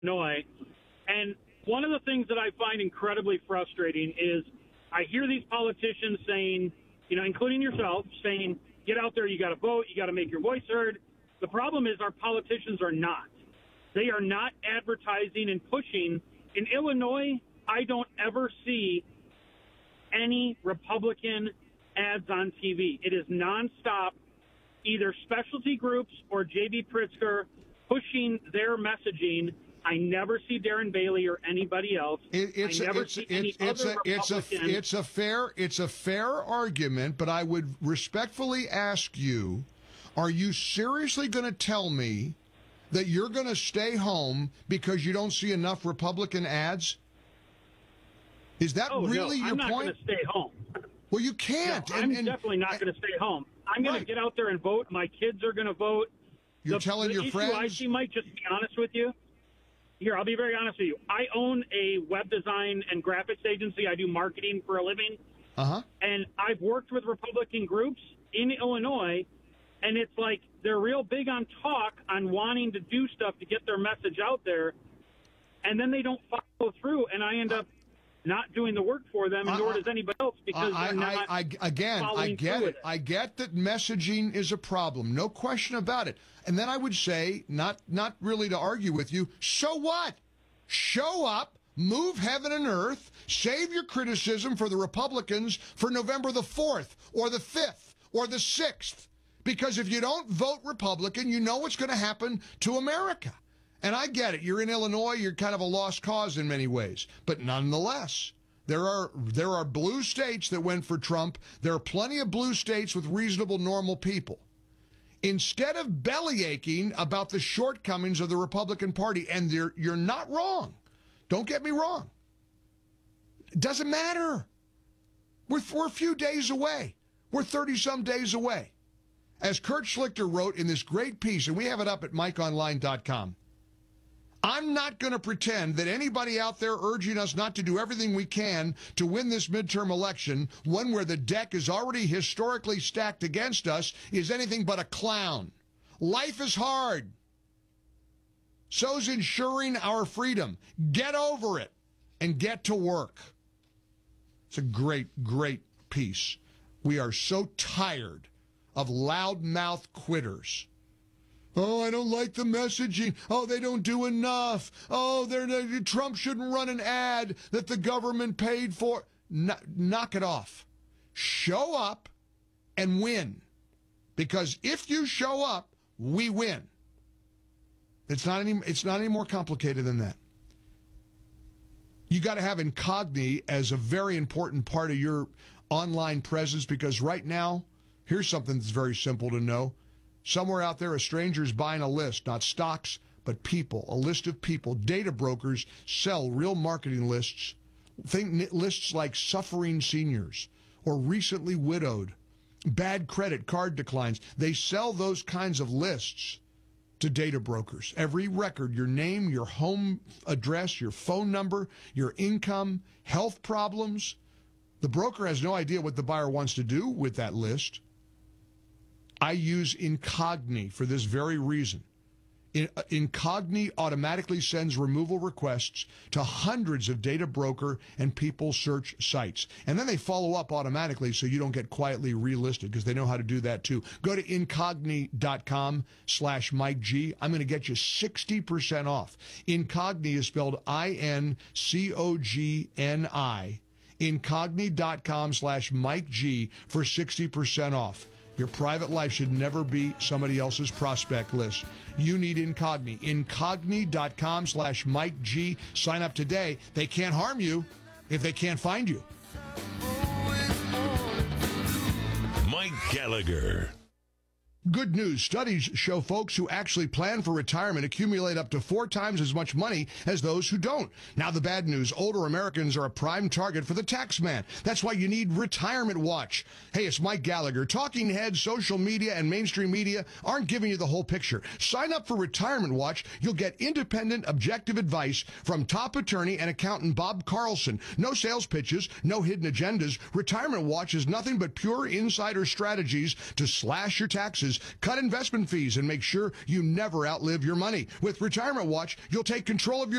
Illinois. And one of the things that I find incredibly frustrating is I hear these politicians saying, including yourself, saying, get out there, you got to vote, you got to make your voice heard. The problem is our politicians are not. They are not advertising and pushing. In Illinois, I don't ever see any Republican ads on TV. It is nonstop, either specialty groups or J.B. Pritzker pushing their messaging. I never see Darren Bailey or anybody else. It's a fair argument, but I would respectfully ask you, are you seriously going to tell me that you're going to stay home because you don't see enough Republican ads? Is that really your point? I'm not going to stay home. Well, you can't. No, I'm definitely not going to stay home. I'm going to get out there and vote. My kids are going to vote. You're telling your friends? I see, Mike, just to be honest with you. Here, I'll be very honest with you. I own a web design and graphics agency. I do marketing for a living. Uh-huh. And I've worked with Republican groups in Illinois, and it's like they're real big on talk, on wanting to do stuff to get their message out there, and then they don't follow through, and I end up not doing the work for them, and nor does anybody else, because they're not following through with it. I get that messaging is a problem, no question about it. And then I would say, not really to argue with you, so what? Show up, move heaven and earth, save your criticism for the Republicans for November the 4th or the 5th or the 6th. Because if you don't vote Republican, you know what's going to happen to America. And I get it. You're in Illinois. You're kind of a lost cause in many ways. But nonetheless, there are blue states that went for Trump. There are plenty of blue states with reasonable, normal people. Instead of bellyaching about the shortcomings of the Republican Party, and you're not wrong. Don't get me wrong. It doesn't matter. We're a few days away. We're 30-some days away. As Kurt Schlichter wrote in this great piece, and we have it up at MikeOnline.com, I'm not going to pretend that anybody out there urging us not to do everything we can to win this midterm election, one where the deck is already historically stacked against us, is anything but a clown. Life is hard. So's ensuring our freedom. Get over it and get to work. It's a great, great piece. We are so tired of loudmouth quitters. Oh, I don't like the messaging. Oh, they don't do enough. Oh, Trump shouldn't run an ad that the government paid for. Knock it off. Show up and win. Because if you show up, we win. It's not any more complicated than that. You got to have Incogni as a very important part of your online presence, because right now, here's something that's very simple to know. Somewhere out there, a stranger's buying a list, not stocks, but people, a list of people. Data brokers sell real marketing lists. Think lists like suffering seniors or recently widowed, bad credit, card declines. They sell those kinds of lists to data brokers. Every record, your name, your home address, your phone number, your income, health problems. The broker has no idea what the buyer wants to do with that list. I use Incogni for this very reason. Incogni automatically sends removal requests to hundreds of data broker and people search sites. And then they follow up automatically so you don't get quietly relisted, because they know how to do that too. Go to Incogni.com/Mike G. I'm going to get you 60% off. Incogni is spelled Incogni. Incogni.com/Mike G for 60% off. Your private life should never be somebody else's prospect list. You need Incogni. Incogni.com/Mike G. Sign up today. They can't harm you if they can't find you. Mike Gallagher. Good news. Studies show folks who actually plan for retirement accumulate up to 4 times as much money as those who don't. Now the bad news, older Americans are a prime target for the tax man. That's why you need Retirement Watch. Hey, it's Mike Gallagher. Talking heads, social media, and mainstream media aren't giving you the whole picture. Sign up for Retirement Watch. You'll get independent, objective advice from top attorney and accountant Bob Carlson. No sales pitches, no hidden agendas. Retirement Watch is nothing but pure insider strategies to slash your taxes taxes, cut investment fees, and make sure you never outlive your money. With Retirement Watch, you'll take control of your